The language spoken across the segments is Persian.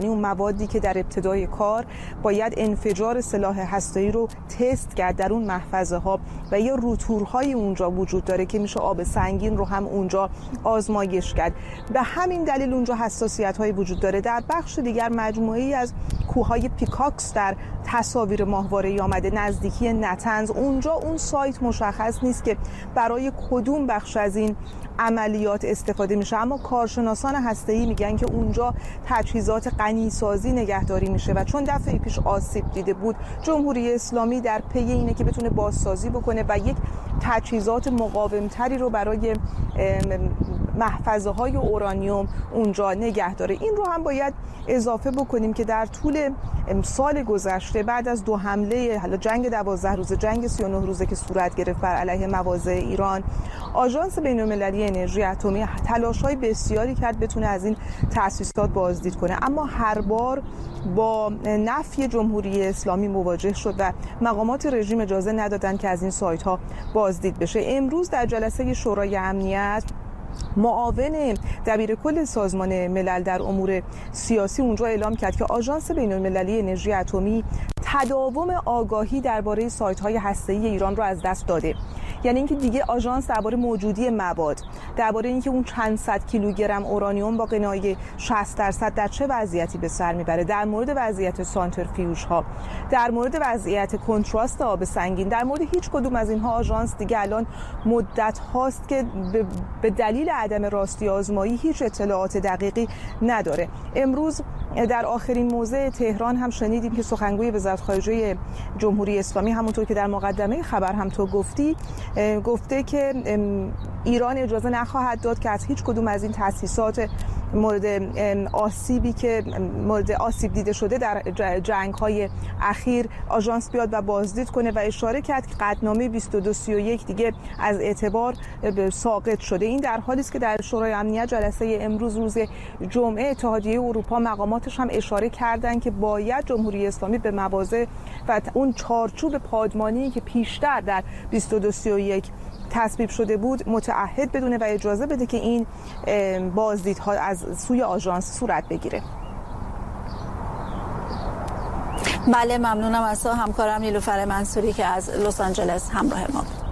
اون موادی که در ابتدای کار باید انفجار سلاح هسته‌ای رو تست کرد در اون محفظه ها و یا روتورهای اونجا وجود داره که میشه آب سنگین رو هم اونجا آزمایش کرد. به همین دلیل اونجا حساسیت های وجود داره. در بخش دیگر مجموعه‌ای از کوههای پیکاکس در تصاویر ماهواره‌ای آمده نزدیکی نتنز. اونجا اون سایت مشخص نیست که برای کدوم بخش از این عملیات استفاده میشه، اما کارشناسان هسته‌ای میگن که اونجا تجهیزات غنیسازی نگهداری میشه و چون دفعه پیش آسیب دیده بود، جمهوری اسلامی در پی اینه که بتونه بازسازی بکنه و یک تجهیزات مقاومتری رو برای محفظه های اورانیوم اونجا نگه داره. این رو هم باید اضافه بکنیم که در طول سال گذشته بعد از 2 حمله جنگ 12 روزه، جنگ 39 روزه که صورت گرفت بر علیه مواضع ایران، آژانس بین‌المللی انرژی اتمی تلاش‌های بسیاری کرد بتونه از این تأسیسات بازدید کنه، اما هر بار با نفی جمهوری اسلامی مواجه شد و مقامات رژیم اجازه ندادن که از این سایت‌ها بازدید بشه. امروز در جلسه شورای امنیت معاون دبیر کل سازمان ملل در امور سیاسی اونجا اعلام کرد که آژانس بین‌المللی انرژی اتمی تداوم آگاهی درباره سایت‌های هسته‌ای ایران رو از دست داده. یعنی اینکه دیگه آژانس درباره موجودی مواد، درباره اینکه اون چند صد کیلوگرم اورانیوم با قنای 60% در چه وضعیتی به سر میبره، در مورد وضعیت سانترفیوژها، در مورد وضعیت کنتراست آب سنگین، در مورد هیچ کدوم از اینها آژانس دیگه الان مدت هاست که به دلیل عدم راستی آزمایی هیچ اطلاعات دقیقی نداره. امروز در آخرین موضع تهران هم شنیدیم که سخنگوی وزارت خارجه جمهوری اسلامی همونطور که در مقدمه خبر هم تو گفتی گفته که ایران اجازه نخواهد داد که از هیچ کدوم از این تأسیسات مورد آسیب دیده شده در جنگ‌های اخیر آژانس بیاد و بازدید کنه و اشاره کرد که قطعنامه 2231 دیگه از اعتبار ساقط شده. این در حالی است که در شورای امنیت جلسه امروز روز جمعه اتحادیه اروپا مقاماتش هم اشاره کردند که باید جمهوری اسلامی به مواضع و اون چارچوب پادمانی که پیشتر در 2231 تصویب شده بود متعهد بدونه و اجازه بده که این بازدیدها از سوی آژانس صورت بگیره. بله، ممنونم از همکارم نیلوفر منصوری که از لس آنجلس همراه ما بود.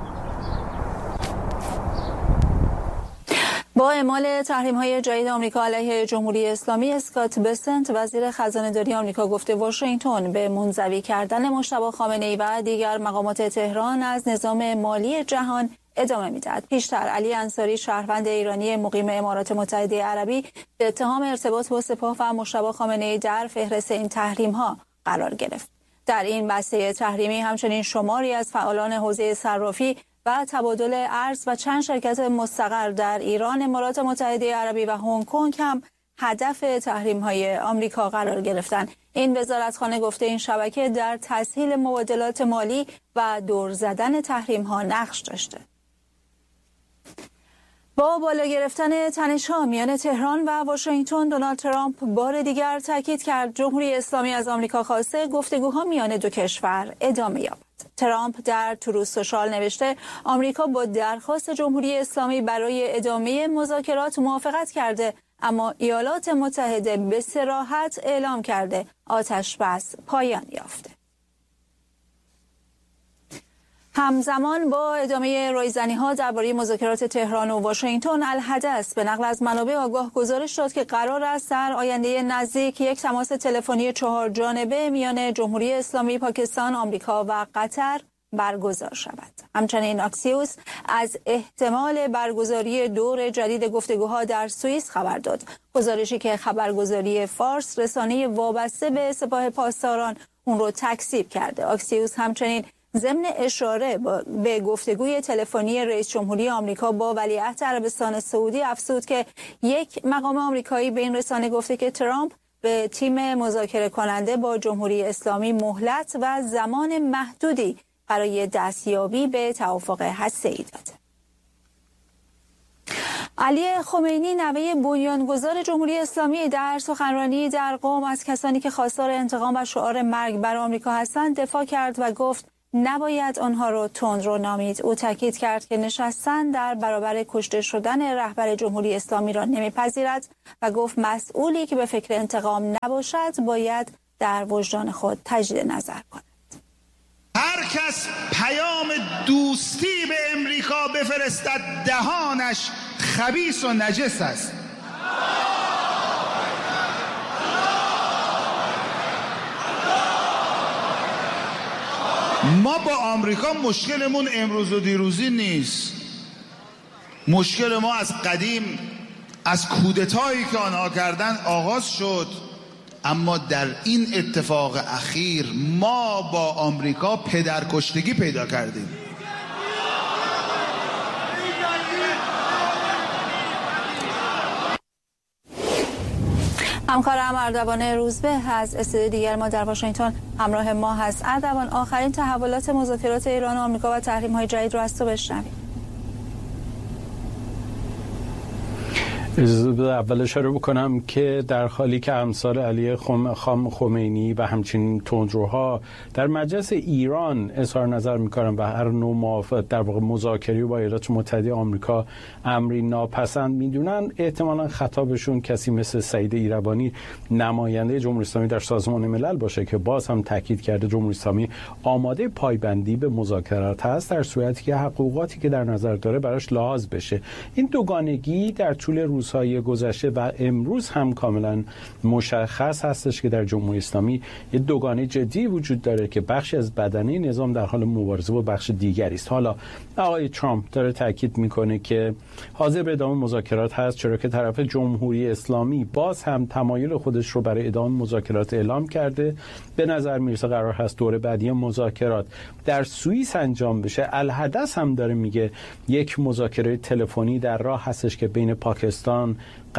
با اعمال تحریم‌های جدید آمریکا علیه جمهوری اسلامی، اسکات بسنت وزیر خزانه‌داری آمریکا گفته واشنگتن به منزوی کردن مجتبی خامنه‌ای و دیگر مقامات تهران از نظام مالی جهان ادامه می‌دهد. پیشتر علی انصاری شهروند ایرانی مقیم امارات متحده عربی به اتهام ارتباط با سپاه و مجتبی خامنه‌ای در فهرست این تحریم‌ها قرار گرفت. در این بسته تحریمی همچنین شماری از فعالان حوزه صرافی و تبادل ارز و چند شرکت مستقر در ایران، امارات متحده عربی و هنگ کنگ هم هدف تحریم‌های آمریکا قرار گرفتند. این وزارتخانه گفته این شبکه در تسهیل مبادلات مالی و دور زدن تحریم‌ها نقش داشته. با بالا گرفتن تنش‌ها میان تهران و واشنگتن، دونالد ترامپ بار دیگر تاکید کرد جمهوری اسلامی از آمریکا خواسته گفتگوها میان دو کشور ادامه یابد. ترامپ در تروث سوشال نوشته آمریکا با درخواست جمهوری اسلامی برای ادامه مذاکرات موافقت کرده، اما ایالات متحده به صراحت اعلام کرده آتش بس پایان یافته. همزمان با ادامه رایزنی‌ها درباره مذاکرات تهران و واشنگتن، الحدث به نقل از منابع آگاه گزارش داد که قرار است در آینده نزدیک یک تماس تلفنی 4 جانبه میان جمهوری اسلامی، پاکستان، آمریکا و قطر برگزار شود. همچنین اکسیوس از احتمال برگزاری دور جدید گفتگوها در سوئیس خبر داد. گزارشی که خبرگزاری فارس، رسانه وابسته به سپاه پاسداران، اون رو تکذیب کرده. اکسیوس همچنین ضمن اشاره به گفتگوی تلفنی رئیس جمهوری آمریکا با ولیعهد عربستان سعودی افزود که یک مقام آمریکایی به این رسانه گفته که ترامپ به تیم مذاکره کننده با جمهوری اسلامی مهلت و زمان محدودی برای دستیابی به توافق هسته‌ای داده. علی خمینی نوه بنیانگذار جمهوری اسلامی در سخنرانی در قم از کسانی که خواستار انتقام و شعار مرگ بر آمریکا هستند دفاع کرد و گفت نباید آنها را تندرو نامید. او تاکید کرد که نشستن در برابر کشته شدن رهبر جمهوری اسلامی را نمیپذیرد و گفت مسئولی که به فکر انتقام نباشد باید در وجدان خود تجدید نظر کند. هر کس پیام دوستی به امریکا بفرستد دهانش خبیث و نجس است. ما با آمریکا مشکلمون امروز و دیروزی نیست. مشکل ما از قدیم، از کودتایی که آنها کردن آغاز شد، اما در این اتفاق اخیر ما با آمریکا پدرکشتگی پیدا کردیم. همکارم اردوان روزبه از استودیو دیگر ما در واشنگتن همراه ما هست. اردوان، آخرین تحولات مذاکرات ایران و آمریکا و تحریم‌های جدید رو از تو بشنویم. اول اشاره بکنم که در حالی که امثال علی خمینی و همچنین تندروها در مجلس ایران اظهار نظر می‌کنن و هر نوع موافقت در واقع مذاکره با ایالات متحده آمریکا امری ناپسند میدونن، احتمالاً خطابشون کسی مثل سعید ایربانی نماینده جمهوری اسلامی در سازمان ملل باشه که باز هم تاکید کرده جمهوری اسلامی آماده پایبندی به مذاکرات هست در صورتی که حقوقاتی که در نظر داره براش لحاظ بشه. این دوگانگی در طول روزهای گذشته و امروز هم کاملا مشخص هستش که در جمهوری اسلامی یه دوگانه جدی وجود داره که بخشی از بدنه نظام در حال مبارزه با بخش دیگری است. حالا آقای ترامپ داره تاکید میکنه که حاضر به ادامه مذاکرات هست، چرا که طرف جمهوری اسلامی باز هم تمایل خودش رو برای ادامه مذاکرات اعلام کرده. به نظر میرسه قرار هست دوره بعدی مذاکرات در سوئیس انجام بشه. الحدث هم داره میگه یک مذاکره تلفنی در راه هستش که بین پاکستان،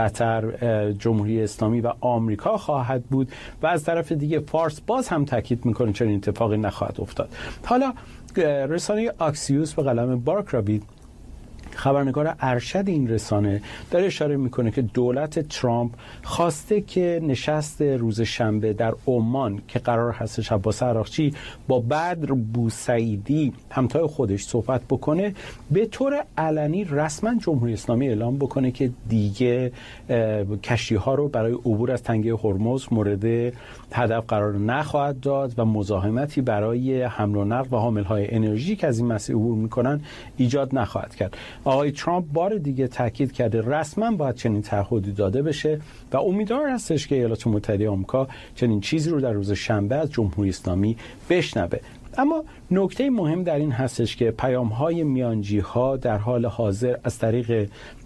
قطر، جمهوری اسلامی و آمریکا خواهد بود و از طرف دیگه فارس باز هم تاکید میکنه چنین اتفاقی نخواهد افتاد. حالا رسانه آکسیوس به قلم بارک رابید، خبرنگار ارشد این رسانه، داره اشاره میکنه که دولت ترامپ خواسته که نشست روز شنبه در عمان که قرار هستش عباس عراقچی با بدر بوسعیدی همتای خودش صحبت بکنه، به طور علنی رسما جمهوری اسلامی اعلام بکنه که دیگه کشتی ها رو برای عبور از تنگه هرمز مورد هدف قرار نخواهد داد و مزاحمتی برای حمل و نقل و حاملهای انرژی که از این مسیر عبور میکنن ایجاد نخواهد کرد. آقای ترامپ بار دیگه تاکید کرده رسما باید چنین تعهدی داده بشه و امیدوار هستش که ایالات متحده آمریکا چنین چیزی رو در روز شنبه از جمهوری اسلامی بشنوه. اما نکته مهم در این هستش که پیام‌های میانجی‌ها در حال حاضر از طریق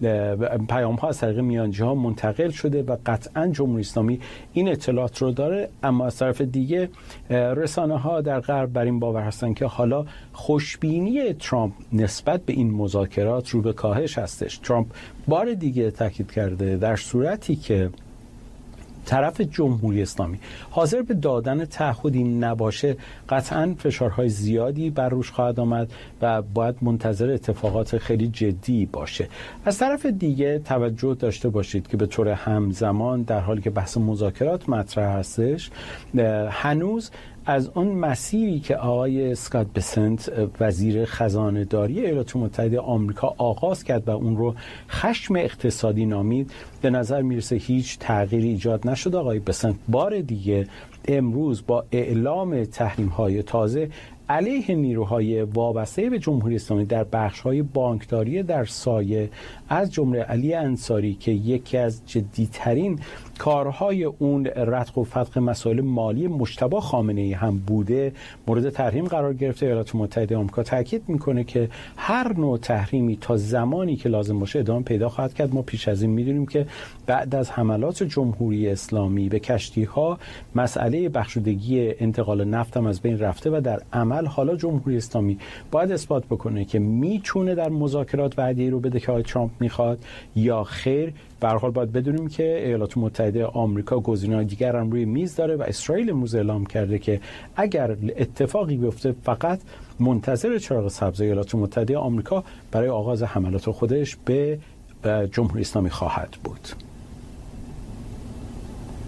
میانجی‌ها منتقل شده و قطعاً جمهوری اسلامی این اطلاعات رو داره، اما از طرف دیگه رسانه‌ها در غرب بر این باور هستن که حالا خوشبینی ترامپ نسبت به این مذاکرات رو به کاهش هستش. ترامپ بار دیگه تاکید کرده در صورتی که طرف جمهوری اسلامی حاضر به دادن تعهدی نباشه، قطعاً فشارهای زیادی بر روش خواهد آمد و باید منتظر اتفاقات خیلی جدی باشه. از طرف دیگه توجه داشته باشید که به طور همزمان در حالی که بحث مذاکرات مطرح هستش، هنوز از اون مسیری که آقای اسکات بسنت وزیر خزانه داری ایالات متحده آمریکا آغاز کرد و اون رو خشم اقتصادی نامید، به نظر میرسه هیچ تغییری ایجاد نشد. آقای بسنت بار دیگه امروز با اعلام تحریم‌های تازه علیه نیروهای وابسته به جمهوری اسلامی در بخش‌های بانکداری در سایه، از جمله علی انصاری که یکی از جدی‌ترین کارهای اون ردخ و فتق مسائل مالی مجتبی خامنه‌ای هم بوده، مورد تحریم قرار گرفته. ایالات متحده آمریکا تاکید میکنه که هر نوع تحریمی تا زمانی که لازم باشه ادامه پیدا خواهد کرد. ما پیش از این میدونیم که بعد از حملات جمهوری اسلامی به کشتی‌ها مسئله بخشودگی انتقال نفت هم از بین رفته و در عمل حالا جمهوری اسلامی باید اثبات بکنه که میتونه در مذاکرات وعده‌ای رو بده که آقای ترامپ میخواد یا خیر. به هر حال باید بدونیم که ایالات متحده آمریکا گزینه‌های دیگر هم روی میز داره و اسرائیل امروز اعلام کرده که اگر اتفاقی بیفته فقط منتظر چراغ سبز ایالات متحده آمریکا برای آغاز حملات خودش به جمهوری اسلامی خواهد بود.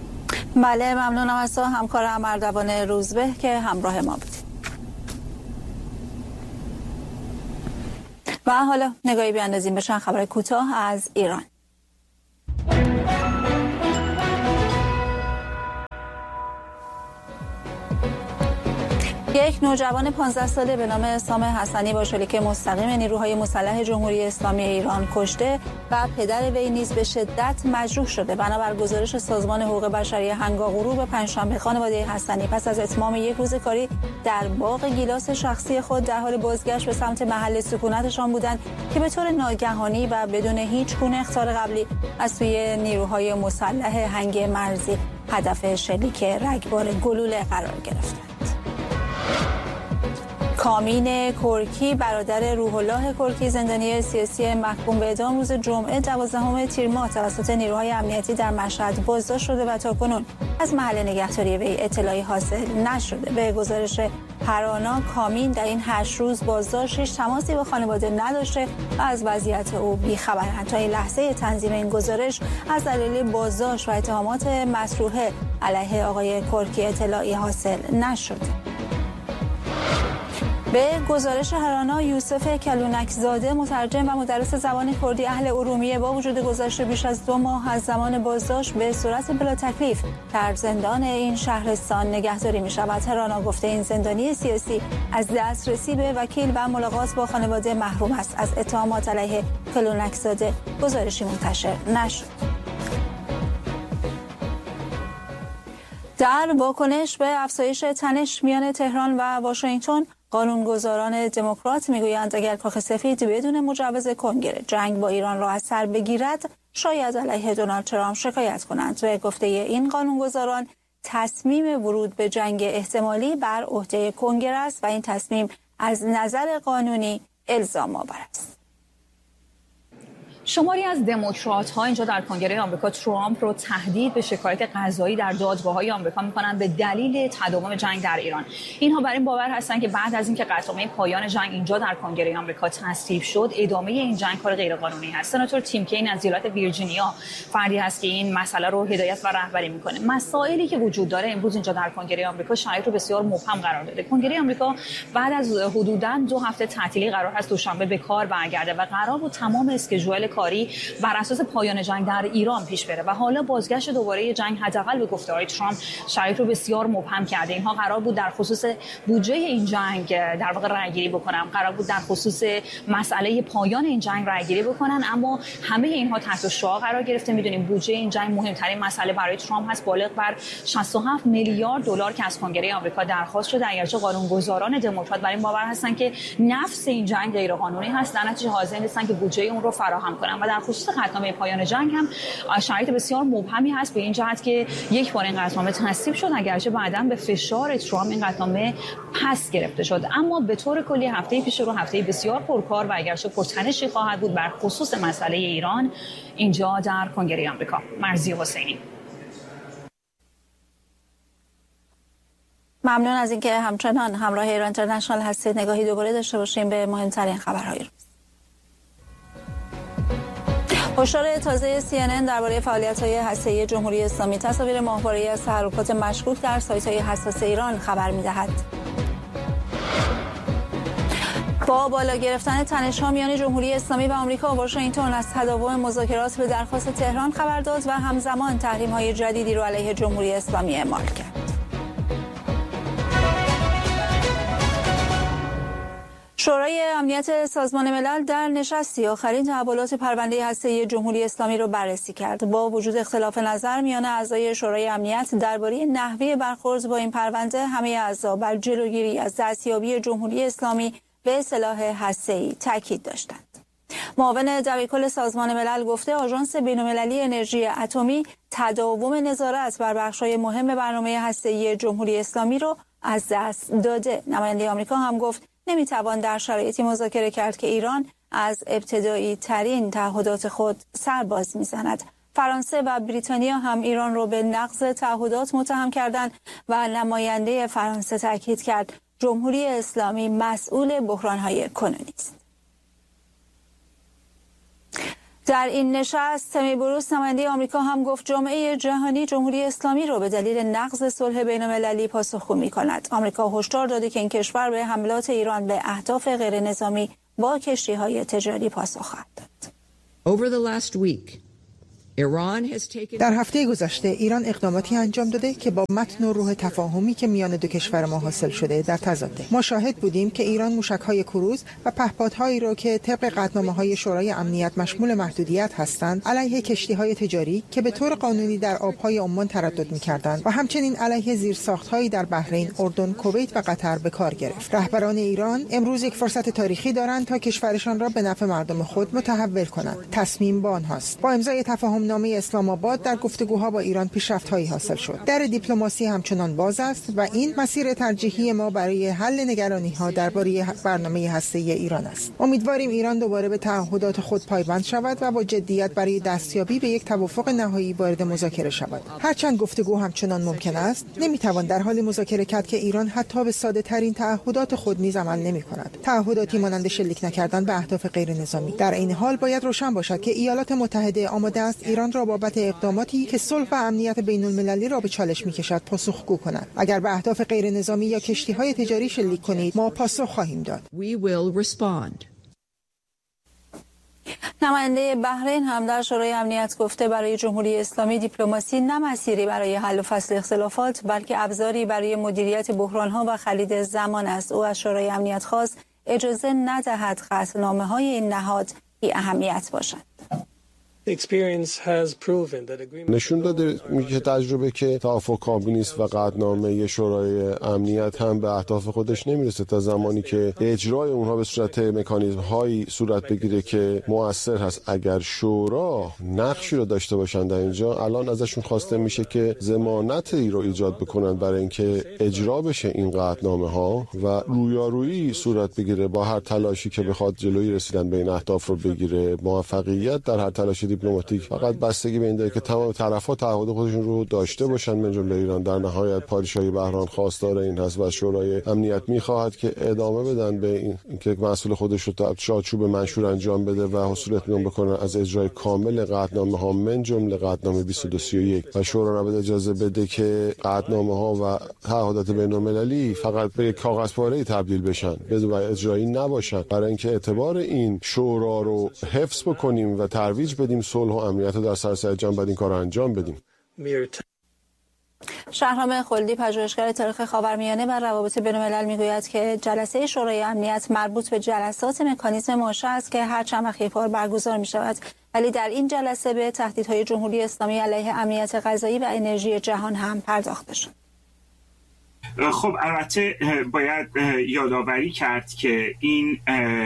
بله، ممنونم از همکارم اردوان روزبه که همراه ما بود. و حالا نگاهی بیاندازیم به چند خبر کوتاه از ایران. یک نوجوان 15 ساله به نام سام حسنی با شلیک مستقیم نیروهای مسلح جمهوری اسلامی ایران کشته و پدر وی نیز به شدت مجروح شده. بنابر گزارش سازمان حقوق بشری هنگام غروب پنجشنبه، خانواده حسنی پس از اتمام یک روز کاری در باغ گیلاس شخصی خود در حال بازگشت به سمت محل سکونتشان بودند که به طور ناگهانی و بدون هیچ گونه اخطار قبلی از سوی نیروهای مسلح هنگ مرزی هدف شلیک رگبار گلوله قرار گرفتند. کامین کرکی برادر روح الله کرکی زندانی سیاسی محکوم به اعدام روز جمعه 12 تیر ماه توسط نیروهای امنیتی در مشهد بازداشت شده و تاکنون از محل نگهداری وی اطلاعی حاصل نشده. به گزارش پرانا، کامین در این 8 روز بازداشت هیچ تماسی با خانواده نداشته و از وضعیت او بی‌خبرند. تا این لحظه تنظیم این گزارش از دلیل بازداشت و اتهامات مطروحه علیه آقای کرکی اطلاعی حاصل نشده. به گزارش هرانا، یوسف کلونک زاده مترجم و مدرس زبان کردی اهل ارومیه با وجود گذشت بیش از 2 ماه از زمان بازداشت به صورت بلا تکلیف در زندان این شهرستان نگهداری می شود. هرانا گفته این زندانی سیاسی از دسترسی به وکیل و ملاقات با خانواده محروم است. از اتهامات علیه کلونک زاده گزارشی منتشر نشد. در واکنش به افزایش تنش میان تهران و واشنگتن، قانونگذاران دموکرات میگویند اگر کاخ سفید بدون مجوز کنگره جنگ با ایران را از سر بگیرد، شاید علیه دونالد ترامپ شکایت کنند. به گفته این قانونگذاران، تصمیم ورود به جنگ احتمالی بر عهده کنگره است و این تصمیم از نظر قانونی الزام آور است. شماری از دموکرات‌ها اینجا در کنگره آمریکا ترامپ رو تهدید به شکایت قضایی در دادگاه‌های آمریکا می‌کنند به دلیل تداوم جنگ در ایران. اینها بر این باور هستند که بعد از اینکه قطعنامه پایان جنگ اینجا در کنگره آمریکا تصویب شد، ادامه این جنگ کار غیرقانونی است. سناتور تیم کین از ایالت ویرجینیا فردی است که این مسئله رو هدایت و رهبری می‌کنه. مسائلی که وجود داره امروز اینجا در کنگره آمریکا شرایط رو بسیار مبهم قرار داده. کنگره آمریکا بعد از حدوداً 2 هفته تعطیلی قرار است دوشنبه به کار برگرده و قرار بود تمام اسکیجول کاری بر اساس پایان جنگ در ایران پیش بره و حالا بازگشت دوباره جنگ حداقل به گفته‌های ترامپ شرایط رو بسیار مبهم کرده. اینها قرار بود در خصوص بودجه این جنگ در واقع رأی‌گیری بکنن، قرار بود در خصوص مسئله پایان این جنگ رأی‌گیری بکنن، اما همه اینها تحت شعاع قرار گرفته. میدونیم بودجه این جنگ مهمترین مسئله برای ترامپ هست، بالغ بر 67 میلیارد دلار که از کنگره آمریکا درخواست شده، اگرچه قانونگذاران دموکرات بر این باور هستن که نفس این جنگ غیرقانونی هست، در نتیجه حاضر نیستن که بودجه اون رو فراهم کنن و در خصوص قطعنامه پایان جنگ هم شرایط بسیار مبهمی هست، به این جهت که یک بار این قطعنامه تصویب شد، اگرچه بعداً به فشار ترامپ این قطعنامه پس گرفته شد، اما به طور کلی هفته پیش رو هفته بسیار پرکار و اگرچه پرتنشی خواهد بود بر خصوص مسئله ایران اینجا در کنگره آمریکا. مرضی حسینی. ممنون از اینکه همچنان همراه ایران اینترنشنال هستید. نگاهی دوباره داشته باشیم به مهمترین خبرهای روز. هشدار تازه CNN درباره فعالیت‌های هسته‌ای جمهوری اسلامی، تصاویر ماهواره‌ای از تحرکات مشکوک در سایت‌های حساس ایران خبر می‌دهد. با بالا گرفتن تنش‌ها میان جمهوری اسلامی و آمریکا، واشنگتن از تداوم مذاکرات به درخواست تهران خبر داد و همزمان تحریم‌های جدیدی را علیه جمهوری اسلامی اعمال کرد. شورای امنیت سازمان ملل در نشستی آخرین تحولات پرونده هسته‌ای جمهوری اسلامی را بررسی کرد. با وجود اختلاف نظر میان اعضای شورای امنیت درباره نحوه برخورد با این پرونده، همه اعضا بر جلوگیری از دستیابی جمهوری اسلامی به سلاح هسته‌ای تاکید داشتند. معاون دبیرکل سازمان ملل گفته آژانس بین‌المللی انرژی اتمی تداوم نظارت بر بخش‌های مهم برنامه هسته‌ای جمهوری اسلامی را از دست داده. نماینده آمریکا هم گفت نمیتوان در شرایطی مذاکره کرد که ایران از ابتدایی ترین تعهدات خود سرباز میزند. فرانسه و بریتانیا هم ایران را به نقض تعهدات متهم کردند و نماینده فرانسه تاکید کرد جمهوری اسلامی مسئول بحران‌های کنونی است. در این نشست تمی بروس نماینده آمریکا هم گفت جامعه جهانی جمهوری اسلامی را به دلیل نقض صلح بین‌المللی پاسخگو می‌کند. آمریکا هشدار داده که این کشور به حملات ایران به اهداف غیر نظامی با کشتی‌های تجاری پاسخ خواهد داد. در هفته گذشته ایران اقداماتی انجام داده که با متن و روح تفاهمی که میان دو کشور ما حاصل شده در تضاده. ما شاهد بودیم که ایران موشک‌های کروز و پهپادهایی را که طبق قطعنامه‌های شورای امنیت مشمول محدودیت هستند علیه کشتی‌های تجاری که به طور قانونی در آب‌های عمان تردد می‌کردند و همچنین علیه زیرساخت‌هایی در بحرین، اردن، کویت و قطر به کار گرفت. رهبران ایران امروز یک فرصت تاریخی دارند تا کشورشان را به نفع مردم خود متحول کنند. تصمیم با آنهاست. با امضای تفاهم نامه اسلام آباد در گفتگوها با ایران پیشرفت‌هایی حاصل شد. در دیپلماسی همچنان باز است و این مسیر ترجیحی ما برای حل نگرانی‌ها درباره برنامه هسته‌ای ایران است. امیدواریم ایران دوباره به تعهدات خود پایبند شود و با جدیت برای دستیابی به یک توافق نهایی وارد مذاکره شود. هرچند گفتگو همچنان ممکن است، نمی‌توان در حال مذاکره کرد که ایران حتی به ساده‌ترین تعهدات خود نیز عمل نمی‌کند. تعهداتی مانند شلیک نکردن به اهداف غیرنظامی. در این حال باید روشن باشد که ایالات متحده آماده است ایران را بابت اقداماتی که صلح و امنیت بین‌المللی را به چالش می‌کشد پاسخگو کند. اگر به اهداف غیرنظامی یا کشتی‌های تجاری شلیک کنید، ما پاسخ خواهیم داد. نماینده بحرین هم در شورای امنیت گفته برای جمهوری اسلامی دیپلماسی نه مسیری برای حل و فصل اختلافات بلکه ابزاری برای مدیریت بحران‌ها و خرید زمان است. او از شورای امنیت خواست اجازه ندهد قطعنامه‌های این نهاد بی اهمیت باشد. نشون داده که تجربه که توافق کامل نیست و قطعنامه شورای امنیت هم به اهداف خودش نمیرسه تا زمانی که اجرای اونها به صورت مکانیزم هایی صورت بگیره که مؤثر هست. اگر شورا نقشی رو داشته باشن در اینجا، الان ازشون خواسته میشه که ضمانتی رو ایجاد بکنن برای اینکه اجرا بشه این قطعنامه ها و رویارویی صورت بگیره با هر تلاشی که بخواد جلوی رسیدن به این اهداف رو بگیره. موفقیت در هر تلاشی دیپلماتیک فقط بستگی به این داره که تمام طرف‌ها تعهد خودشون رو داشته باشن، من جمله ایران. در نهایت پادشاهی بحران خواستار این هست و شورای امنیت می‌خواهد که ادامه بدن به این که مسئول خودش رو تا چارچوب منشور انجام بده و حصول اطمینان بکنه از اجرای کامل قطعنامه‌ها من جمله قطعنامه 2231 و شورا رو اجازه بده که قطعنامه‌ها و تعهدات بین‌المللی فقط به کاغذپاره‌ای تبدیل بشن بدون اجرایی نباشن. برای اینکه اعتبار این شورا رو حفظ بکنیم و ترویج بدیم صلح و امنیت رو در سراسر جهان باید این کار رو انجام بدیم. شهرام خلدی پژوهشگر تاریخ خاورمیانه و روابط بین‌الملل میگوید که جلسه شورای امنیت مربوط به جلسات مکانیزم ماشه است که هر چند وقت یک بار برگزار می‌شود، ولی در این جلسه به تهدیدهای جمهوری اسلامی علیه امنیت غذایی و انرژی جهان هم پرداخته شد. خب البته باید یادآوری کرد که این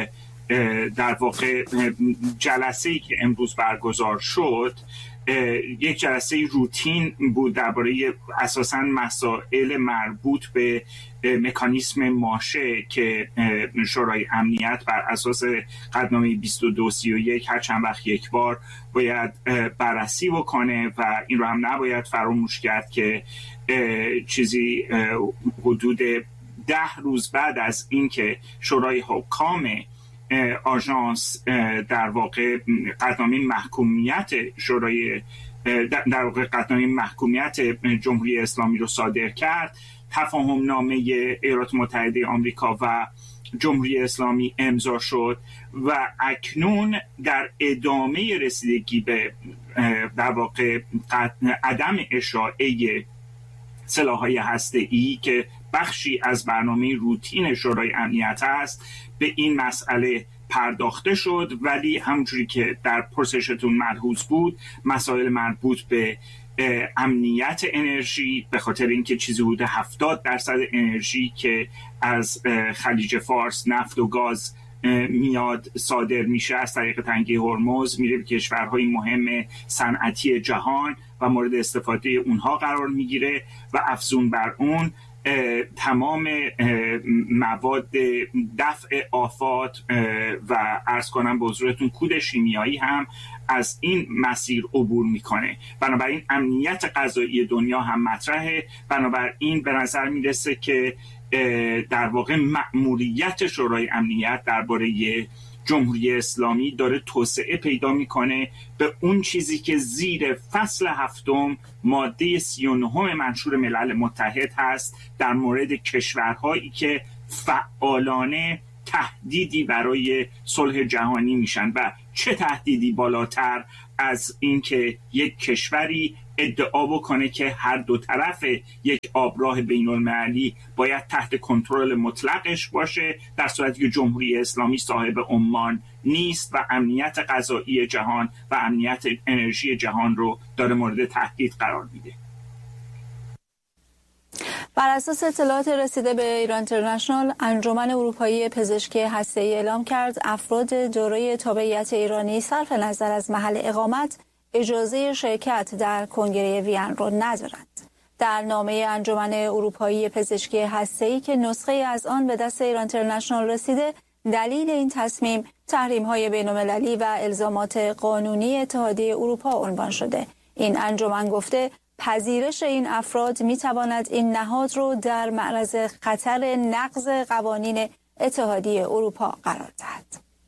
در واقع جلسه‌ای که امروز برگزار شد یک جلسه روتین بود درباره اساساً مسائل مربوط به مکانیسم ماشه که شورای امنیت بر اساس قطعنامه 2231 هر چند وقت یک بار باید بررسی بکنه و این رو هم نباید فراموش کرد که چیزی حدود 10 روز بعد از اینکه شورای حکام آژانس در واقع قطعنامه محکومیت شورای در واقع قطعنامه محکومیت جمهوری اسلامی رو صادر کرد، تفاهم نامه ایالات متحده آمریکا و جمهوری اسلامی امضا شد و اکنون در ادامه رسیدگی به در واقع عدم اشاعه سلاح‌های هسته‌ای که بخشی از برنامه روتین شورای امنیت است به این مسئله پرداخته شد، ولی همونجوری که در پرسشتون ملحوظ بود مسائل مربوط به امنیت انرژی به خاطر اینکه چیزی حدود 70% انرژی که از خلیج فارس نفت و گاز میاد صادر میشه از طریق تنگه هرمز میره به کشورهای مهم صنعتی جهان و مورد استفاده اونها قرار میگیره و افزون بر اون تمام مواد دفع آفات و عرض کنم به حضورتون کود شیمیایی هم از این مسیر عبور میکنه. بنابراین امنیت غذایی دنیا هم مطرحه. بنابراین به نظر میرسه که در واقع مأموریت شورای امنیت درباره جمهوری اسلامی داره توسعه پیدا میکنه به اون چیزی که زیر فصل 7 ماده 39 منشور ملل متحد هست در مورد کشورهایی که فعالانه تهدیدی برای صلح جهانی میشن و چه تهدیدی بالاتر از اینکه یک کشوری ادعا بکنه که هر دو طرف یک آبراه بین‌المللی باید تحت کنترل مطلقش باشه، در صورتی که جمهوری اسلامی صاحب عمان نیست و امنیت غذایی جهان و امنیت انرژی جهان رو داره مورد تهدید قرار میده. بر اساس اطلاعات رسیده به ایران اینترنشنال، انجمن اروپایی پزشکی هسته‌ای اعلام کرد افراد دارای تابعیت ایرانی صرف نظر از محل اقامت اجازه شرکت در کنگره وین را ندارند. در نامه انجمن اروپایی پزشکی هسته‌ای که نسخه از آن به دست ایران اینترنشنال رسیده، دلیل این تصمیم تحریم‌های بین‌المللی و الزامات قانونی اتحادیه اروپا عنوان شده. این انجمن گفته پذیرش این افراد می‌تواند این نهاد را در معرض خطر نقض قوانین اتحادیه اروپا قرار دهد.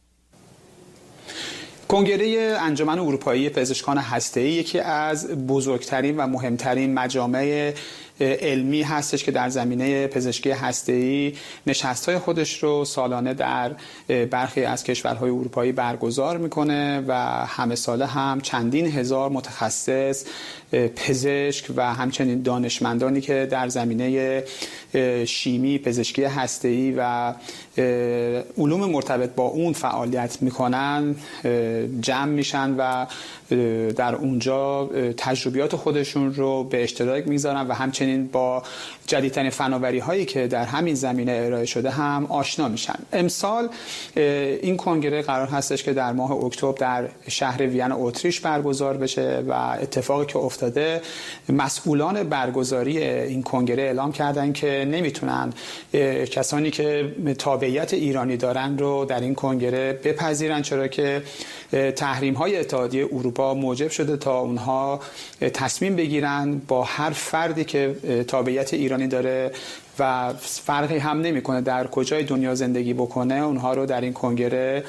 کنگره انجمن اروپایی پزشکان هسته‌ای یکی از بزرگترین و مهمترین مجامع علمی هستش که در زمینه پزشکی هسته‌ای نشست‌های خودش رو سالانه در برخی از کشورهای اروپایی برگزار میکنه و همه ساله هم چندین هزار متخصص، پزشک و همچنین دانشمندانی که در زمینه شیمی، پزشکی هسته‌ای و علوم مرتبط با اون فعالیت میکنن جمع میشن و در اونجا تجربیات خودشون رو به اشتراک میذارن و همچنین با جدیدترین فناوری هایی که در همین زمینه ارائه شده هم آشنا میشن. امسال این کنگره قرار هستش که در ماه اکتبر در شهر وین اتریش برگزار بشه و اتفاقی که افتاده، مسئولان برگزاری این کنگره اعلام کردن که نمیتونن کسانی که تابعیت ایرانی دارن رو در این کنگره بپذیرن، چرا که تحریم های اتحادیه اروپا موجب شده تا اونها تصمیم بگیرن با هر فردی که تابعیت ایرانی داره و فرقی هم نمیکنه در کجای دنیا زندگی بکنه، اونها رو در این کنگره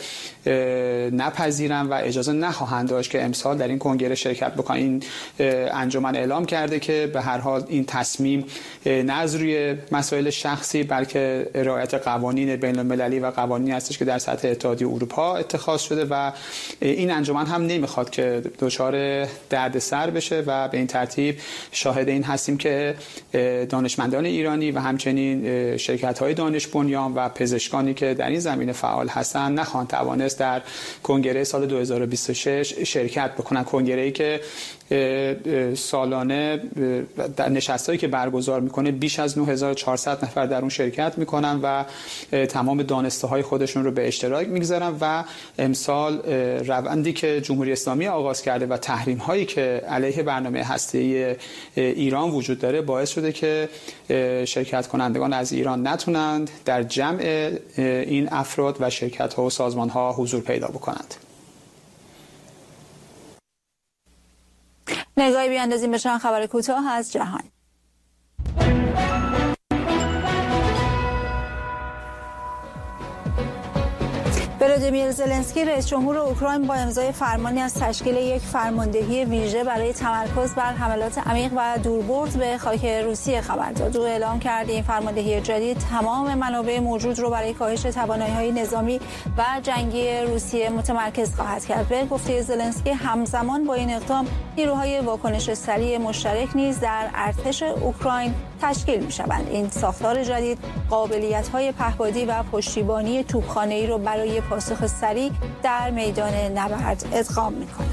نپذیرن و اجازه نخواهند داشت که امسال در این کنگره شرکت بکنن. این انجمن اعلام کرده که به هر حال این تصمیم نه از روی مسائل شخصی بلکه رعایت قوانین بین‌المللی و قوانینی هستش که در سطح اتحادیه اروپا اتخاذ شده و این انجمن هم نمیخواد که دچار دردسر بشه و به این ترتیب شاهد این هستیم که دانشمندان ایرانی و همچنین شرکت‌های دانش بنیان و پزشکانی که در این زمینه فعال هستند نخواهند توانست در کنگره سال 2026 شرکت بکنن. کنگره‌ای که سالانه در نشستایی که برگزار میکنه بیش از 9400 نفر در اون شرکت میکنن و تمام دانسته‌های خودشون رو به اشتراک میگذارن و امسال روندی که جمهوری اسلامی آغاز کرده و تحریم هایی که علیه برنامه هسته‌ای ایران وجود داره باعث شده که شرکت کنندگان از ایران نتونند در جمع این افراد و شرکت ها و سازمان ها حضور پیدا بکنند. نگاهی بیاندازیم به چند خبر کوتاه از جهان. ولادیمیر زلنسکی رئیس جمهور اوکراین با امضای فرمانی از تشکیل یک فرماندهی ویژه برای تمرکز بر حملات عمیق و دوربرد به خاک روسیه خبر داد. او اعلام کرد این فرماندهی جدید تمام منابع موجود رو برای کاهش توانایی‌های نظامی و جنگی روسیه متمرکز خواهد کرد. به گفته زلنسکی همزمان با این اقدام نیروهای واکنش سریع مشترک نیز در ارتش اوکراین تشکیل می‌شوند. این ساختار جدید قابلیت‌های پهپادی و پشتیبانی توپخانه‌ای رو برای پاسخ سریع در میدان نبرد ادغام می‌کند.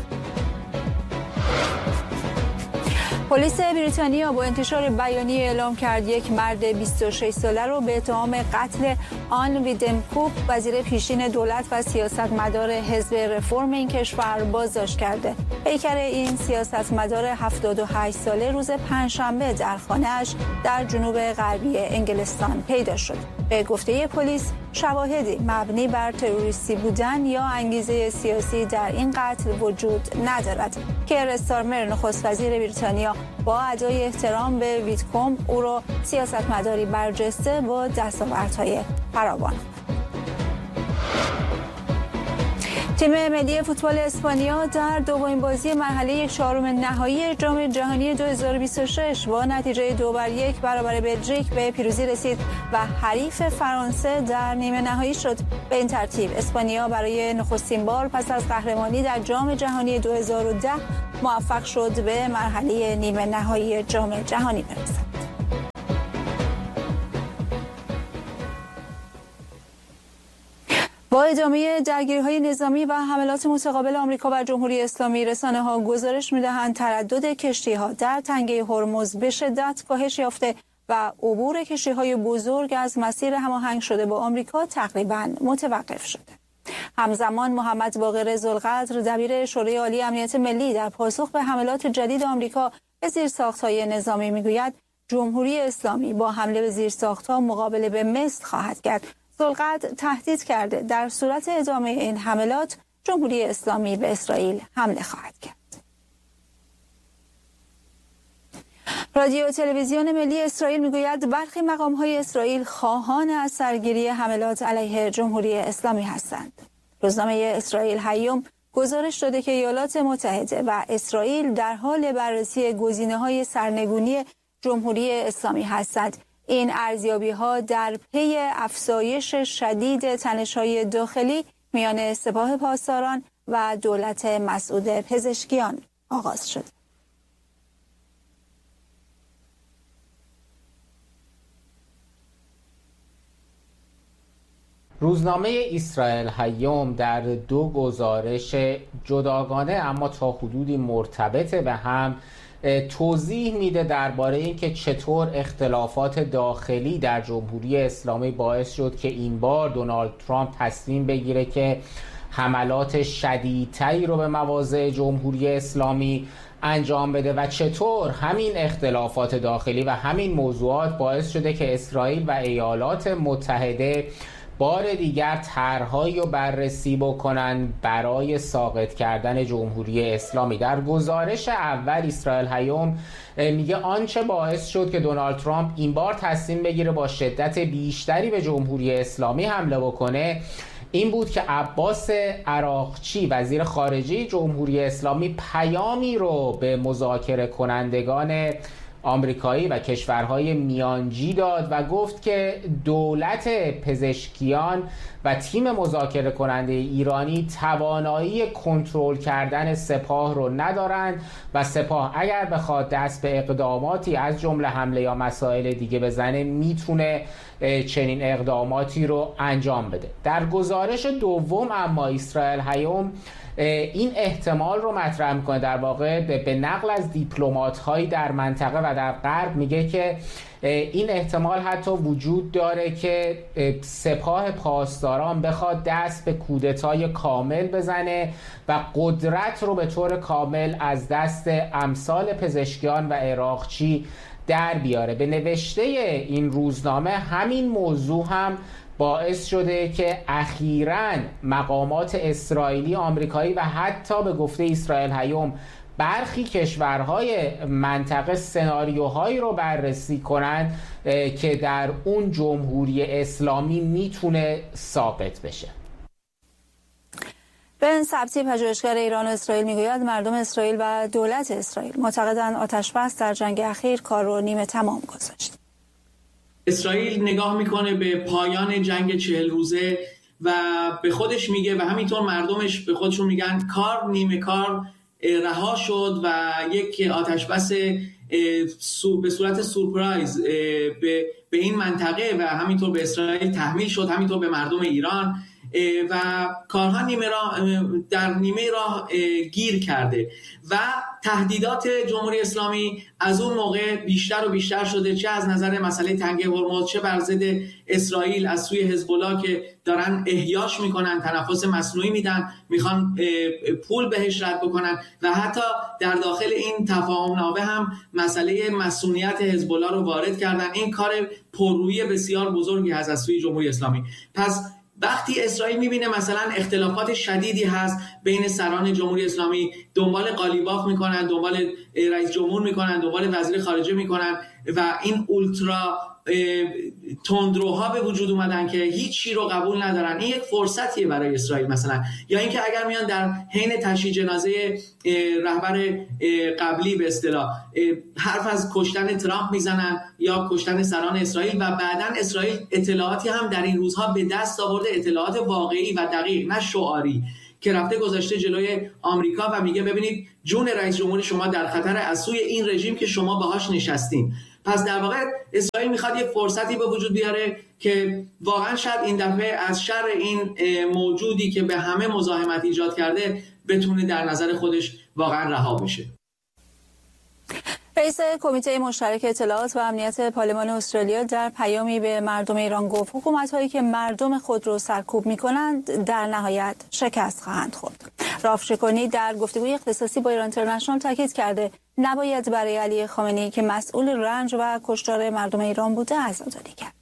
پلیس بریتانیا با انتشار بیانیه اعلام کرد یک مرد 26 ساله رو به اتهام قتل آن ویدمکوپ وزیر پیشین دولت و سیاستمدار حزب رفرم این کشور بازداشت کرده. پیکر این سیاستمدار 78 ساله روز پنجشنبه در خانه‌اش در جنوب غربی انگلستان پیدا شد. به گفته پلیس شواهدی مبنی بر تروریستی بودن یا انگیزه سیاسی در این قتل وجود ندارد. کیر استارمر نخست وزیر بریتانیا با ادای احترام به ویدکوم او را سیاستمداری برجسته با دستاوردهای فراوان. تیم ملی فوتبال اسپانیا در دومین بازی مرحله 4 نهایی جام جهانی 2026 با نتیجه 2-1 برابر بلژیک به پیروزی رسید و حریف فرانسه در نیمه نهایی شد. به این ترتیب اسپانیا برای نخستین بار پس از قهرمانی در جام جهانی 2010 موفق شد به مرحله نیمه نهایی جام جهانی برسد. با ادامه درگیری‌های نظامی و حملات متقابل آمریکا و جمهوری اسلامی، رسانه‌ها گزارش می‌دهند تردد کشتی‌ها در تنگه هرمز به شدت کاهش یافته و عبور کشتی‌های بزرگ از مسیر هماهنگ شده با آمریکا تقریباً متوقف شده. همزمان محمد باقر ذوالقدر دبیر شورای عالی امنیت ملی در پاسخ به حملات جدید آمریکا به زیرساخت‌های نظامی می‌گوید جمهوری اسلامی با حمله به زیرساخت‌ها مقابله به مثل خواهد کرد. ذوالقدر تهدید کرده در صورت ادامه این حملات جمهوری اسلامی به اسرائیل حمله خواهد کرد. رادیو تلویزیون ملی اسرائیل میگوید برخی مقام‌های اسرائیل خواهان از سرگیری حملات علیه جمهوری اسلامی هستند. روزنامه اسرائیل هیوم گزارش داده که ایالات متحده و اسرائیل در حال بررسی گزینه‌های سرنگونی جمهوری اسلامی هستند. این ارزیابی‌ها در پی افزایش شدید تنش‌های داخلی میان سپاه پاسداران و دولت مسعود پزشکیان آغاز شد. روزنامه اسرائیل هیوم در دو گزارش جداگانه اما تا حدودی مرتبط به هم توضیح میده درباره اینکه چطور اختلافات داخلی در جمهوری اسلامی باعث شد که این بار دونالد ترامپ تصمیم بگیره که حملات شدیدتری رو به مواضع جمهوری اسلامی انجام بده و چطور همین اختلافات داخلی و همین موضوعات باعث شده که اسرائیل و ایالات متحده بار دیگر طرحهایی رو بررسی بکنن برای ساقط کردن جمهوری اسلامی. در گزارش اول اسرائیل هیوم میگه آنچه باعث شد که دونالد ترامپ این بار تصمیم بگیره با شدت بیشتری به جمهوری اسلامی حمله بکنه این بود که عباس عراقچی وزیر خارجه جمهوری اسلامی پیامی رو به مذاکره کنندگان آمریکایی و کشورهای میانجی داد و گفت که دولت پزشکیان و تیم مذاکره کننده ایرانی توانایی کنترل کردن سپاه رو ندارند و سپاه اگر بخواد دست به اقداماتی از جمله حمله یا مسائل دیگه بزنه میتونه چنین اقداماتی رو انجام بده. در گزارش دوم اما اسرائیل هیوم این احتمال رو مطرح میکنه، در واقع به نقل از دیپلمات‌هایی در منطقه و در غرب میگه که این احتمال حتی وجود داره که سپاه پاسداران بخواد دست به کودتای کامل بزنه و قدرت رو به طور کامل از دست امثال پزشکیان و عراقچی در بیاره. به نوشته این روزنامه همین موضوع هم باعث شده که اخیراً مقامات اسرائیلی، آمریکایی و حتی به گفته اسرائیل هیوم برخی کشورهای منطقه سناریوهایی رو بررسی کنند که در اون جمهوری اسلامی میتونه ساقط بشه. بن سبتی پژوهشگر ایران و اسرائیل میگوید مردم اسرائیل و دولت اسرائیل معتقدند آتش‌بس در جنگ اخیر کار رو نیمه تمام گذاشت. اسرائیل نگاه میکنه به پایان جنگ 40 روزه و به خودش میگه و همینطور مردمش به خودشون میگن کار نیمه کار رها شد و یک آتش‌بس به صورت سورپرایز به این منطقه و همینطور به اسرائیل تحمیل شد، همینطور به مردم ایران و کارها در نیمه راه گیر کرده و تهدیدات جمهوری اسلامی از اون موقع بیشتر و بیشتر شده، چه از نظر مسئله تنگه هرمز، چه بر ضد اسرائیل از سوی حزب الله که دارن احیاش میکنن، تنفس مصنوعی میدن، میخوان پول بهش رد بکنن و حتی در داخل این تفاهم‌نامه هم مسئله مسئولیت حزب الله رو وارد کردن. این کار پررویی بسیار بزرگی هست از سوی جمهوری اسلامی. پس وقتی اسرائیل میبینه مثلا اختلافات شدیدی هست بین سران جمهوری اسلامی، دنبال قالیباف میکنن، دنبال رئیس جمهور میکنن، دنبال وزیر خارجه میکنن و این اولترا تندروها به وجود اومدن که هیچی رو قبول ندارن. این یک فرصتیه برای اسرائیل مثلا، یا اینکه اگر میان در حین تشییع جنازه رهبر قبلی به اصطلاح حرف از کشتن ترامپ میزنن یا کشتن سران اسرائیل و بعداً اسرائیل اطلاعاتی هم در این روزها به دست آورده، اطلاعات واقعی و دقیق نه شعاری، که رفته گذاشته جلوی آمریکا و میگه ببینید جون رئیس جمهور شما در خطر از سوی این رژیم که شما باهاش نشستین. پس در واقع اسرائیل میخواد یک فرصتی به وجود بیاره که واقعا شاید این دفعه از شر این موجودی که به همه مزاحمت ایجاد کرده بتونه در نظر خودش واقعا رها بشه. رئیس کمیته مشترک اطلاعات و امنیت پارلمان استرالیا در پیامی به مردم ایران گفت حکومت‌هایی که مردم خود را سرکوب می‌کنند در نهایت شکست خواهند خورد. راف شکونی در گفتگوی اختصاصی با ایران اینترنشنال تاکید کرده نباید برای علی خامنه‌ای که مسئول رنج و کشتار مردم ایران بوده عزاداری کرد.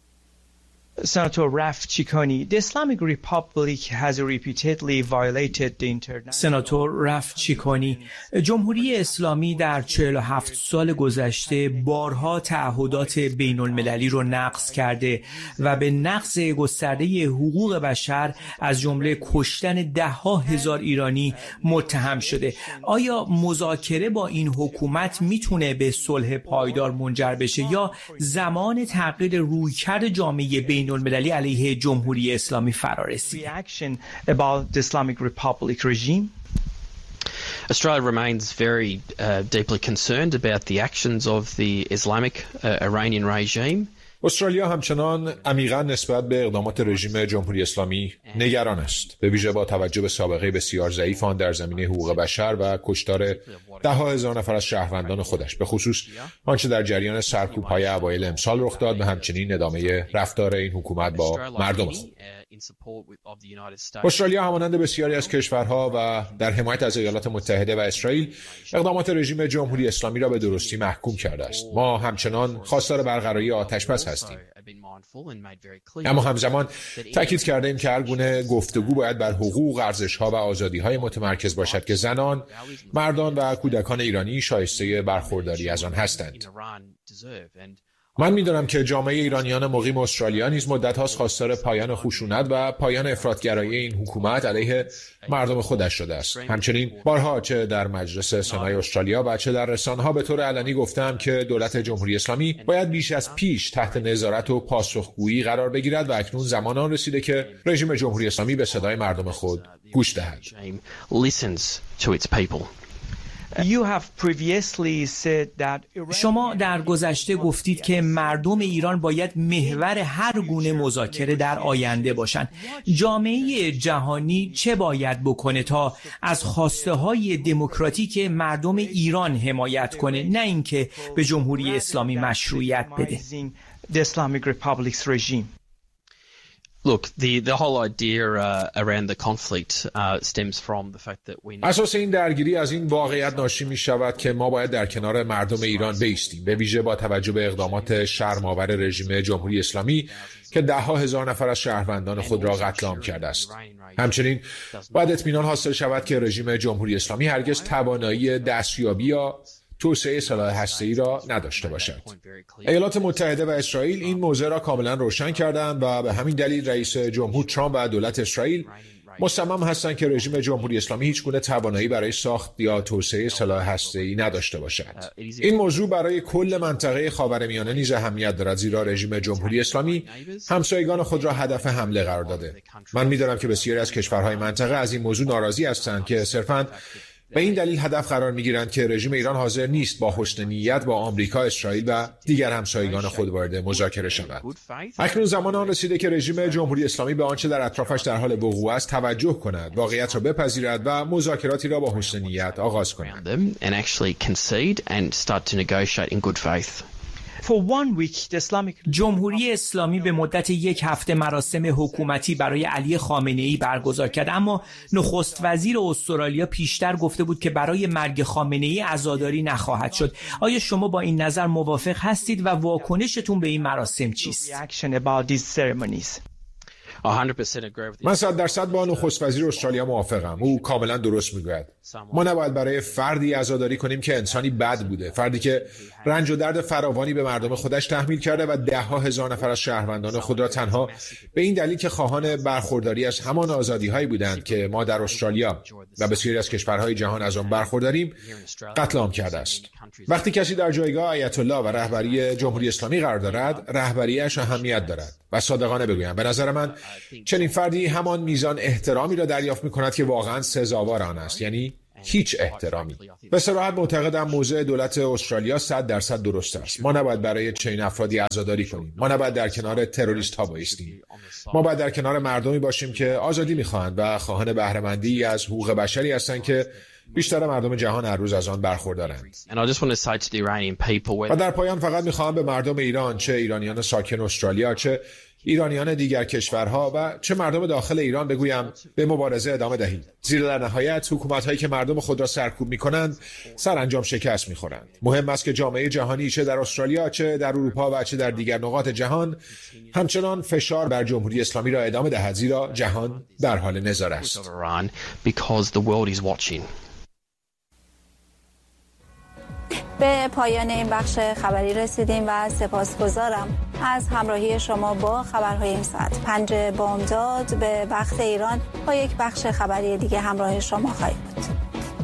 Senator Raf Ciccone, the Islamic Republic has repeatedly violated the international. سناتور رف چیکانی: جمهوری اسلامی در 47 سال گذشته بارها تعهدات بین المللی رو نقض کرده و به نقض گسترده حقوق بشر از جمله کشتن ده‌ها هزار ایرانی متهم شده. آیا مذاکره با این حکومت میتونه به صلح پایدار منجر بشه یا زمان تغییر رویکرد جامعه بین المللی علیه جمهوری اسلامی فرا رسید؟ Reaction about the Islamic Republic regime. Australia remains very deeply concerned about the actions of the Islamic Iranian regime. استرالیا همچنان عمیقا نسبت به اقدامات رژیم جمهوری اسلامی نگران است، به ویژه با توجه به سابقه بسیار ضعیف آن در زمینه حقوق بشر و کشتار ده‌ها هزار نفر از شهروندان خودش، به خصوص آنچه در جریان سرکوب‌های اوایل امسال رخ داد و همچنین ادامه رفتار این حکومت با مردم خود. استرالیا همانند بسیاری از کشورها و در حمایت از ایالات متحده و اسرائیل اقدامات رژیم جمهوری اسلامی را به درستی محکوم کرده است. ما همچنان خواستار برقراری آتش‌بس هستیم، اما همزمان تاکید کرده ایم که هر گونه گفتگو باید بر حقوق، ارزش‌ها و آزادی‌های متمرکز باشد که زنان، مردان و کودکان ایرانی شایسته برخورداری از آن هستند. من می‌دانم که جامعه ایرانیان مقیم استرالیا نیز مدت‌هاست خواستار پایان خشونت و پایان افراط‌گرایی این حکومت علیه مردم خودش شده است. همچنین بارها چه در مجلس سنای استرالیا و چه در رسانه‌ها به طور علنی گفتم که دولت جمهوری اسلامی باید بیش از پیش تحت نظارت و پاسخگویی قرار بگیرد و اکنون زمان آن رسیده که رژیم جمهوری اسلامی به صدای مردم خود گوش دهد. شما در گذشته گفتید که مردم ایران باید محور هر گونه مذاکره در آینده باشند. جامعه جهانی چه باید بکنه تا از خواسته های دموکراتیک مردم ایران حمایت کنه، نه اینکه به جمهوری اسلامی مشروعیت بده؟ Look, the whole idea around the conflict stems from the fact that we اساس این درگیری از این واقعیت ناشی می شود که ما باید در کنار مردم ایران بایستیم، به ویژه با توجه به اقدامات شرم‌آور رژیم جمهوری اسلامی که ده‌ها هزار نفر از شهروندان خود را قتل عام کرده است. همچنین باید اطمینان حاصل شود که رژیم جمهوری اسلامی هرگز توانایی دستیابی یا توسعه سلاح هسته‌ای را نداشته باشد. ایالات متحده و اسرائیل این موضوع را کاملا روشن کردند و به همین دلیل رئیس جمهور ترامپ و دولت اسرائیل مصمم هستند که رژیم جمهوری اسلامی هیچ گونه توانایی برای ساخت یا توسعه سلاح هسته‌ای نداشته باشد. این موضوع برای کل منطقه خاورمیانه نیز اهمیت دارد، زیرا رژیم جمهوری اسلامی همسایگان خود را هدف حمله قرار داده. من می‌دانم که بسیاری از کشورهای منطقه از این موضوع ناراضی هستند که صرفاً به این دلیل هدف قرار می‌گیرند که رژیم ایران حاضر نیست با حسن نیت با آمریکا، اسرائیل و دیگر همسایگان خود وارد مذاکره شود. اکنون زمان آن رسیده که رژیم جمهوری اسلامی به آنچه در اطرافش در حال وقوع است توجه کند، واقعیت را بپذیرد و مذاکراتی را با حسن نیت آغاز کند. جمهوری اسلامی به مدت یک هفته مراسم حکومتی برای علی خامنه‌ای برگزار کرد، اما نخست وزیر استرالیا پیشتر گفته بود که برای مرگ خامنه‌ای عزاداری نخواهد شد. آیا شما با این نظر موافق هستید و واکنشتون به این مراسم چیست؟ من 100% با نخست وزیر استرالیا موافقم. او کاملا درست میگوید. ما نباید برای فردی عزاداری کنیم که انسانی بد بوده، فردی که رنج و درد فراوانی به مردم خودش تحمیل کرده و ده‌ها هزار نفر از شهروندان خود را تنها به این دلیل که خواهان برخورداری از همان آزادی‌هایی بودند که ما در استرالیا و بسیاری از کشورهای جهان از آن برخورداریم قتل عام کرده است. وقتی کسی در جایگاه آیت الله و رهبری جمهوری اسلامی قرار دارد، رهبریش اهمیت دارد. و صادقانه بگویم به نظر من چنین فردی همان میزان احترامی را دریافت می‌کند که واقعاً سزاوار آن است، یعنی هیچ احترامی. به صراحت معتقدم موضع دولت استرالیا 100% درست است. ما نباید برای چنین افرادی عزاداری کنیم. ما نباید در کنار تروریست‌ها بایستیم. ما باید در کنار مردمی باشیم که آزادی می‌خواهند و خواهان بهره‌مندی از حقوق بشری هستند که بیشتر مردم جهان هر روز از آن برخوردارند. و در پایان فقط می‌خواهم به مردم ایران، چه ایرانیان ساکن استرالیا، چه ایرانیان دیگر کشورها و چه مردم داخل ایران بگویم به مبارزه ادامه دهید. زیرا در نهایت حکومت‌هایی که مردم خود را سرکوب می‌کنند سرانجام شکست می‌خورند. مهم است که جامعه جهانی چه در استرالیا، چه در اروپا و چه در دیگر نقاط جهان همچنان فشار بر جمهوری اسلامی را ادامه دهد، زیرا جهان در حال نظاره است. به پایان این بخش خبری رسیدیم و سپاسگزارم از همراهی شما با خبرهای این ساعت. 5 بامداد به وقت ایران با یک بخش خبری دیگه همراه شما خواهیم بود.